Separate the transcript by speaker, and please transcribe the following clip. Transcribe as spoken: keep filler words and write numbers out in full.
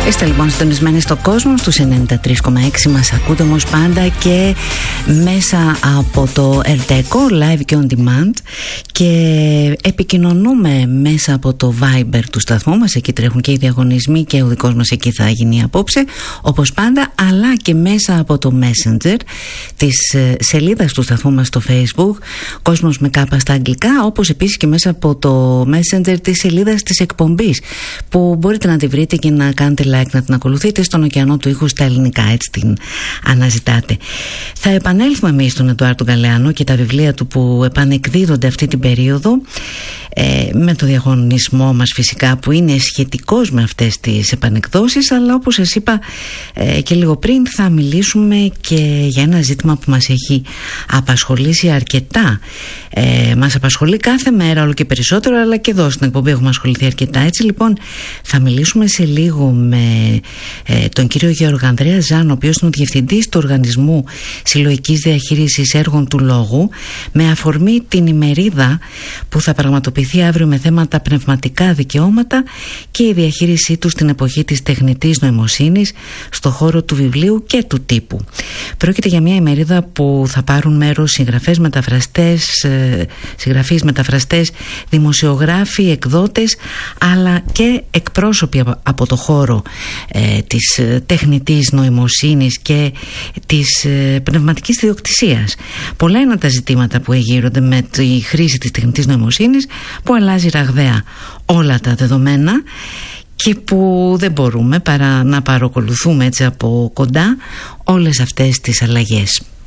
Speaker 1: Είστε λοιπόν συντονισμένοι στο κόσμο στους ενενήντα τρία κόμμα έξι. Μας ακούτε όμως πάντα και μέσα από το Ερτεκό live και on demand, και επικοινωνούμε μέσα από το Viber του σταθμού μας. Εκεί τρέχουν και οι διαγωνισμοί και ο δικός μας εκεί θα γίνει απόψε, όπως πάντα, αλλά και μέσα από το Messenger της σελίδας του σταθμού μας στο Facebook, Κόσμος με κάπα στα αγγλικά, όπως επίσης και μέσα από το Messenger της σελίδας της εκπομπής, που μπορείτε να τη βρείτε και να κάνετε like, να την ακολουθείτε, στον ωκεανό του ήχου στα ελληνικά, έτσι την αναζητάτε. Θα επανέλθουμε εμείς στον Εντουάρντο Γκαλεάνο και τα βιβλία του που επανεκδίδονται αυτή την περίοδο, ε, με το διαγωνισμό μας φυσικά, που είναι σχετικός με αυτές τις επανεκδόσεις, αλλά όπως σας είπα ε, και λίγο πριν, θα μιλήσουμε και για ένα ζήτημα που μας έχει απασχολήσει αρκετά. Ε, μας απασχολεί κάθε μέρα όλο και περισσότερο, αλλά και εδώ στην εκπομπή έχουμε ασχοληθεί αρκετά. Έτσι λοιπόν θα μιλήσουμε σε λίγο με ε, τον κύριο Γεωργανδρέα Ζαν, ο οποίος είναι ο διευθυντής του Οργανισμού Συλλογικής Διαχείρισης Έργων του Λόγου, με αφορμή την ημερίδα που θα πραγματοποιηθεί αύριο με θέματα πνευματικά δικαιώματα και η διαχείρισή του στην εποχή της τεχνητής νοημοσύνης στο χώρο του βιβλίου και του τύπου. Πρόκειται για μια ημερίδα που θα πάρουν μέρος συγγραφές, μεταφραστές, συγγραφείς, μεταφραστές, δημοσιογράφοι, εκδότες, αλλά και εκπρόσωποι από το χώρο ε, της τεχνητής νοημοσύνης και της ε, πνευματικής ιδιοκτησίας. Πολλά είναι τα ζητήματα που εγείρονται με τη χρήση της τεχνητής νοημοσύνης, που αλλάζει ραγδαία όλα τα δεδομένα και που δεν μπορούμε παρά να παρακολουθούμε έτσι από κοντά όλες αυτές τις αλλαγές.